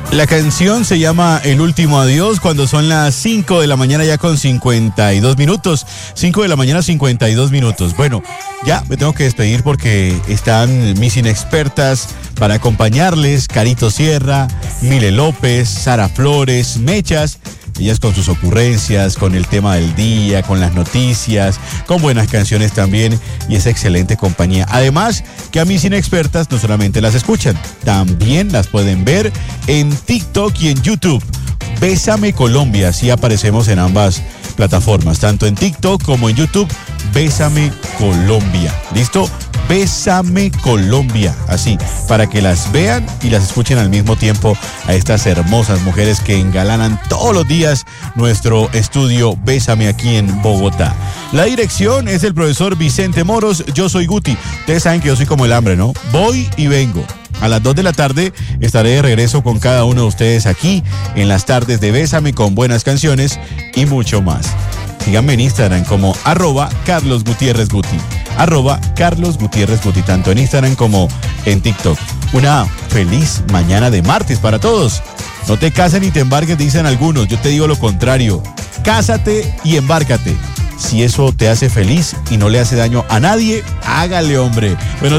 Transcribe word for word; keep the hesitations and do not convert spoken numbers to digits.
La canción se llama El Último Adiós, cuando son las cinco de la mañana ya con cincuenta y dos minutos. cinco de la mañana cincuenta y dos minutos. Bueno, ya me tengo que despedir porque están mis inexpertas para acompañarles. Carito Sierra, Mile López, Sara Flores, Mechas. Ellas con sus ocurrencias, con el tema del día, con las noticias, con buenas canciones también y esa excelente compañía. Además, que a mis inexpertas no solamente las escuchan, también las pueden ver en TikTok y en YouTube. Bésame Colombia, así aparecemos en ambas plataformas, tanto en TikTok como en YouTube. Bésame Colombia, ¿listo? Bésame Colombia, así, para que las vean y las escuchen al mismo tiempo a estas hermosas mujeres que engalanan todos los días nuestro estudio Bésame aquí en Bogotá. La dirección es del profesor Vicente Moros, yo soy Guti. Ustedes saben que yo soy como el hambre, ¿no? Voy y vengo. A las dos de la tarde estaré de regreso con cada uno de ustedes aquí en las tardes de Bésame con buenas canciones y mucho más. Síganme en Instagram como arroba Carlos Gutiérrez Guti. Arroba Carlos Gutiérrez Guti, tanto en Instagram como en TikTok. Una feliz mañana de martes para todos. No te cases ni te embarques, dicen algunos. Yo te digo lo contrario. Cásate y embárcate. Si eso te hace feliz y no le hace daño a nadie, hágale, hombre. Bueno,